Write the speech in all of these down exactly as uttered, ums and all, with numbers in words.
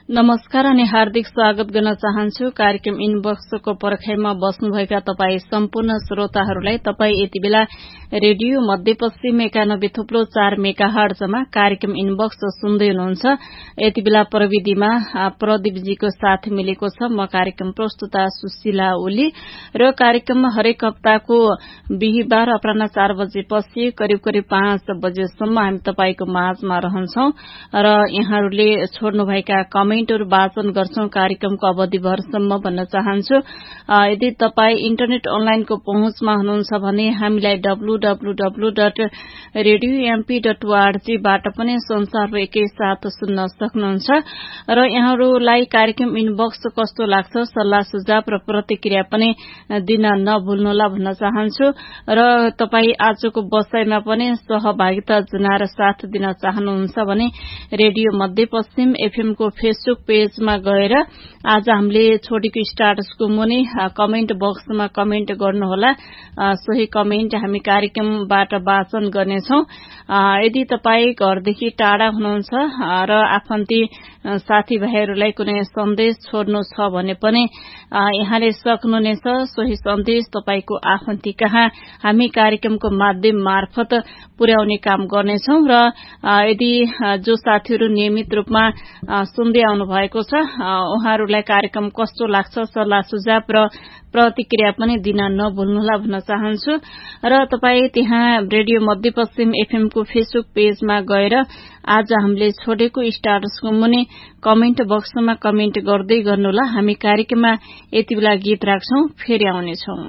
नमस्कार अनि हार्दिक स्वागत गर्न चाहन्छु कार्यक्रम इनबक्सको पर्खाइमा बस्नुभएका तपाई सम्पूर्ण श्रोताहरूलाई। तपाई यति बेला रेडियो मध्यपश्चिम एकानब्बे थुप्रो चार मेगाहर्जमा कार्यक्रम इनबक्स सुन्दै हुनुहुन्छ। यति बेला प्रविधिमा प्रदीपजीको साथ मिलेको छ। म कार्यक्रम प्रस्तुता सुशीला ओली र कार्यक्रममा हरेक हप्ताको बिहीबार अपराह्न चार बजेपछि करिब करिब पाँच बजेसम्म हामी तपाईको माझमा रहन्छौं र यहाँहरूले छोड्नुभएका कमेन्ट वाचन गर्छौं कार्यक्रमको अवधिभरसम्म भन्न चाहन्छु। यदि तपाई इन्टरनेट अनलाइनको पहुँचमा हुनुहुन्छ भने हामीलाई W W W dot radio MP dot ORG बाट पनि संसारको एकैसाथ सुन्न सक्नुहुन्छ र यहाँहरूलाई कार्यक्रम इनबक्स कस्तो लाग्छ सल्लाह सुझाव र प्रतिक्रिया पनि दिन नभुल्नुहोला भन्न चाहन्छु र तपाई आजको बसाइमा पनि सहभागिता जनाएर साथ दिन चाहनुहुन्छ भने रेडियो मध्यपश्चिम एफएम को फेसबुक पेजमा गएर आज हामीले छोडेको स्टाटसको मुनि कमेन्ट बक्समा कमेन्ट गर्नुहोला। सोही कमेन्ट हामी कार्यक्रमबाट वाचन गर्नेछौं। यदि तपाई घरदेखि टाढा हुनुहुन्छ र आफन्ती साथीभाइहरूलाई कुनै सन्देश छोड्नु छ भने पनि यहाँले सक्नुहुनेछ। सोही सन्देश तपाईको आफन्ती कहाँ हामी कार्यक्रमको माध्यम मार्फत पुर्याउने काम गर्नेछौं र यदि जो साथीहरू नियमित रूपमा सुन्दै आउनु भएको छ उहाँहरूलाई कार्यक्रम कस्तो लाग्छ सल्लाह सुझाव र प्रतिक्रिया पनि दिन नभुल्नुहोला भन्न चाहन्छु र तपाई त्यहाँ रेडियो मध्यपश्चिम एफएम को फेसबुक पेजमा गएर आज हामीले छोडेको स्टाटसको मुनि कमेन्ट बक्समा कमेन्ट गर्दै गर्नुहोला। हामी कार्यक्रममा यति बेला गीत राख्छौं, फेरि आउनेछौं।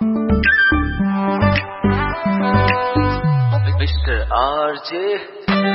Mister RJ